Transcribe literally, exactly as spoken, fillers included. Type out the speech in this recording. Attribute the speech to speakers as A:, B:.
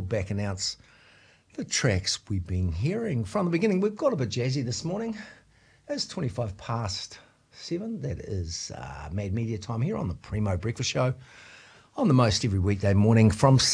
A: back announce the tracks we've been hearing from the beginning. We've got a bit jazzy this morning. It's twenty-five past seven. That is uh, Mad Media time here on the Primo Breakfast Show on the most every weekday morning from